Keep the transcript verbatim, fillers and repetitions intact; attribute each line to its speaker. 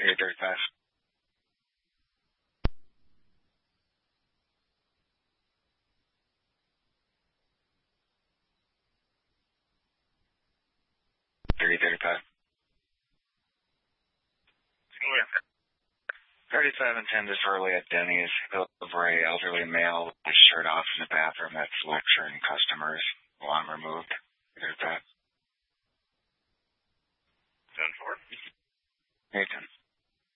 Speaker 1: eight thirty-five. Three thirty-five. Thirty-five and ten is early at Denny's. Over a elderly male with his shirt off in the bathroom that's lecturing customers. Alarm removed. There's that.
Speaker 2: ten four.
Speaker 1: Hey, ten.